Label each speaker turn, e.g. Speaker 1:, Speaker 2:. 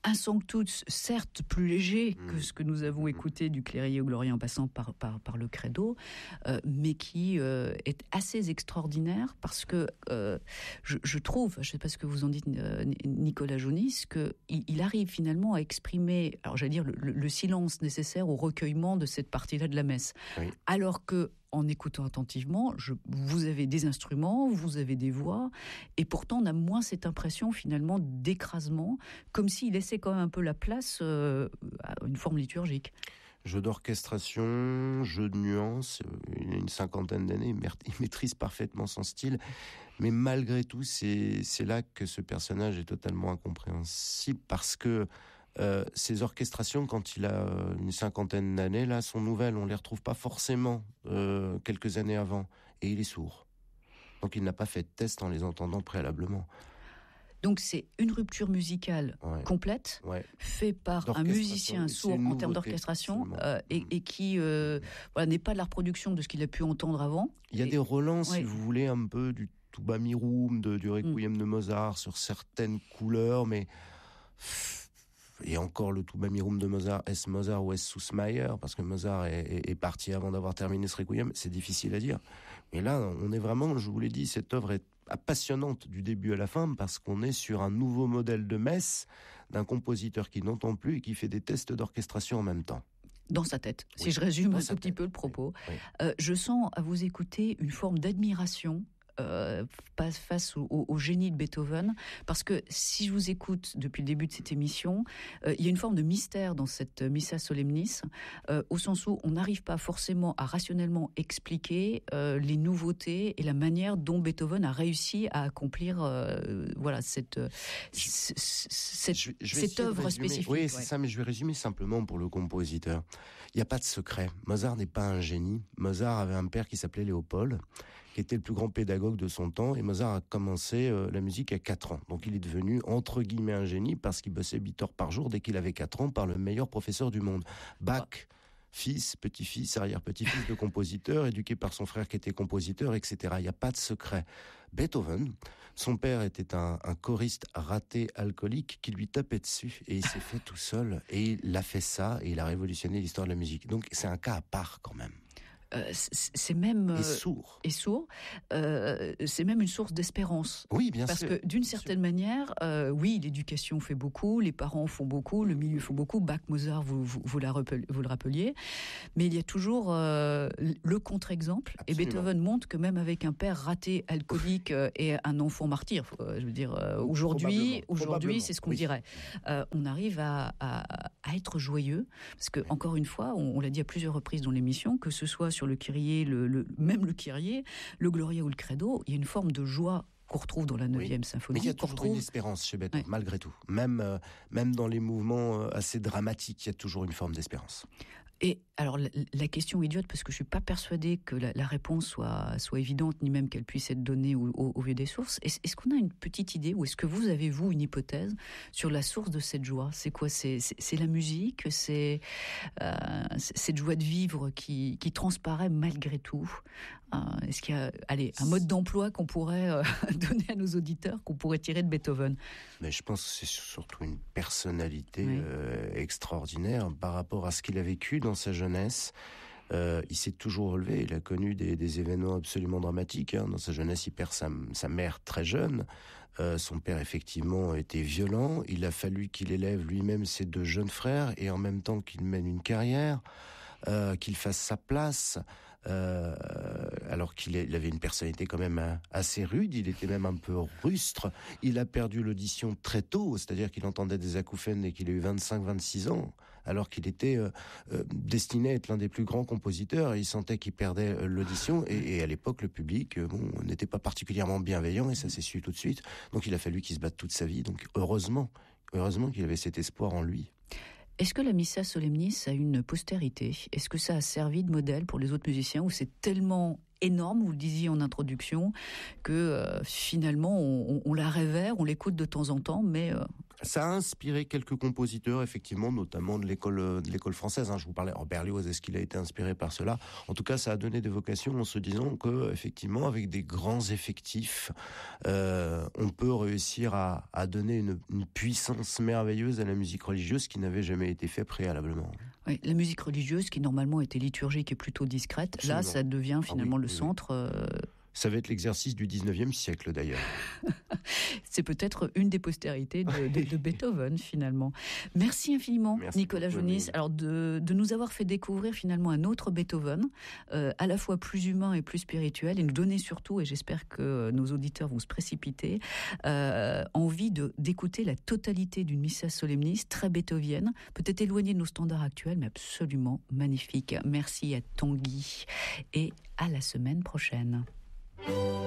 Speaker 1: un sanctus, certes plus léger que ce que nous avons écouté du Kyrie au Gloria en passant par le Credo, mais qui est assez extraordinaire parce que je trouve, je ne sais pas ce que vous en dites, Nicolas Jaunis, qu'il arrive finalement à exprimer, alors j'allais dire, le silence nécessaire au recueillement de cette partie-là de la messe. Oui. Alors que, en écoutant attentivement, vous avez des instruments, vous avez des voix, et pourtant on a moins cette impression finalement d'écrasement, comme s'il laissait quand même un peu la place à une forme liturgique.
Speaker 2: Jeu d'orchestration, jeu de nuances, il a une 50aine d'années, il maîtrise parfaitement son style, mais malgré tout, c'est là que ce personnage est totalement incompréhensible, parce que ces orchestrations, quand il a une 50aine d'années, là, sont nouvelles, on les retrouve pas forcément quelques années avant, et il est sourd. Donc il n'a pas fait de test en les entendant préalablement.
Speaker 1: Donc c'est une rupture musicale complète, faite par un musicien sourd en termes d'orchestration, et qui n'est pas de la reproduction de ce qu'il a pu entendre avant.
Speaker 2: Il y a des relances, si vous voulez, un peu du Tuba Mirum, du Requiem de Mozart sur certaines couleurs, mais... Et encore le Tuba Mirum de Mozart, est-ce Mozart ou est-ce Sussmayer? Parce que Mozart est parti avant d'avoir terminé ce Requiem, c'est difficile à dire. Mais là, on est vraiment, je vous l'ai dit, cette œuvre est passionnante du début à la fin, parce qu'on est sur un nouveau modèle de messe d'un compositeur qui n'entend plus et qui fait des tests d'orchestration en même temps.
Speaker 1: Dans sa tête, si je résume un tout petit peu le propos. Oui. Je sens à vous écouter une forme d'admiration face au génie de Beethoven, parce que si je vous écoute depuis le début de cette émission, il y a une forme de mystère dans cette Missa Solemnis, au sens où on n'arrive pas forcément à rationnellement expliquer les nouveautés et la manière dont Beethoven a réussi à accomplir cette œuvre spécifique.
Speaker 2: Oui, c'est ça, mais je vais résumer simplement pour le compositeur. Il n'y a pas de secret. Mozart n'est pas un génie. Mozart avait un père qui s'appelait Léopold, qui était le plus grand pédagogue de son temps, et Mozart a commencé la musique à 4 ans. Donc il est devenu, entre guillemets, un génie, parce qu'il bossait 8 heures par jour dès qu'il avait 4 ans par le meilleur professeur du monde. Bach, fils, petit-fils, arrière-petit-fils de compositeur, éduqué par son frère qui était compositeur, etc. Il n'y a pas de secret. Beethoven, son père était un choriste raté alcoolique qui lui tapait dessus, et il s'est fait tout seul, et il a fait ça, et il a révolutionné l'histoire de la musique. Donc c'est un cas à part quand même.
Speaker 1: C'est même
Speaker 2: et sourd.
Speaker 1: C'est même une source d'espérance.
Speaker 2: Oui, bien
Speaker 1: sûr. Parce que d'une certaine manière, oui, l'éducation fait beaucoup, les parents font beaucoup, le milieu fait beaucoup. Bach, Mozart, vous le rappeliez, mais il y a toujours le contre-exemple. Absolument. Et Beethoven montre que même avec un père raté, alcoolique et un enfant martyr, je veux dire, aujourd'hui, c'est ce qu'on dirait. On arrive à être joyeux, parce que encore une fois, on l'a dit à plusieurs reprises dans l'émission, que ce soit sur le Kyrie, même le Kyrie, le Gloria ou le Credo, il y a une forme de joie qu'on retrouve dans la 9e symphonie.
Speaker 2: Mais il y a toujours une espérance chez Beethoven, malgré tout. Même dans les mouvements assez dramatiques, il y a toujours une forme d'espérance.
Speaker 1: Et alors, la question idiote, parce que je suis pas persuadée que la réponse soit évidente, ni même qu'elle puisse être donnée au vu des sources. Est-ce qu'on a une petite idée, ou est-ce que vous avez, une hypothèse sur la source de cette joie? C'est quoi? C'est la musique? C'est cette joie de vivre qui transparaît malgré tout? Est-ce qu'il y a, un mode d'emploi qu'on pourrait donner à nos auditeurs, qu'on pourrait tirer de Beethoven?
Speaker 2: Mais je pense que c'est surtout une personnalité extraordinaire par rapport à ce qu'il a vécu dans sa jeunesse. Il s'est toujours relevé, il a connu des événements absolument dramatiques. Dans sa jeunesse, il perd sa mère très jeune. Son père, effectivement, était violent. Il a fallu qu'il élève lui-même ses 2 jeunes frères, et en même temps qu'il mène une carrière, qu'il fasse sa place, alors qu'il avait une personnalité quand même assez rude. Il était même un peu rustre. Il a perdu l'audition très tôt, c'est-à-dire qu'il entendait des acouphènes dès qu'il a eu 25-26 ans, alors qu'il était destiné à être l'un des plus grands compositeurs. Il sentait qu'il perdait l'audition, et à l'époque, le public n'était pas particulièrement bienveillant, et ça s'est su tout de suite. Donc il a fallu qu'il se batte toute sa vie. Donc heureusement qu'il avait cet espoir en lui.
Speaker 1: Est-ce que la Missa Solemnis a une postérité? Est-ce que ça a servi de modèle pour les autres musiciens, ou c'est tellement énorme, vous le disiez en introduction, que finalement on la révère, on l'écoute de temps en temps, mais
Speaker 2: Ça a inspiré quelques compositeurs, effectivement, notamment de l'école française. Je vous parlais, Berlioz, est-ce qu'il a été inspiré par cela? En tout cas, ça a donné des vocations en se disant que, effectivement, avec des grands effectifs, on peut réussir à donner une puissance merveilleuse à la musique religieuse qui n'avait jamais été fait préalablement.
Speaker 1: Oui, la musique religieuse, qui normalement était liturgique et plutôt discrète,
Speaker 2: Absolument.
Speaker 1: Là, ça devient finalement le centre.
Speaker 2: Ça va être l'exercice du 19e siècle, d'ailleurs.
Speaker 1: C'est peut-être une des postérités de Beethoven, finalement. Merci infiniment, Nicolas Jonis, alors de nous avoir fait découvrir finalement un autre Beethoven, à la fois plus humain et plus spirituel, et nous donner surtout, et j'espère que nos auditeurs vont se précipiter, envie d'écouter la totalité d'une Missa Solemnis très beethovienne, peut-être éloignée de nos standards actuels, mais absolument magnifique. Merci à Tanguy, et à la semaine prochaine.